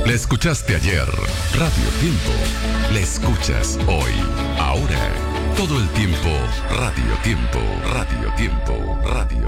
La escuchaste ayer. Radio Tiempo. La escuchas hoy. Ahora. Todo el tiempo. Radio Tiempo. Radio Tiempo. Radio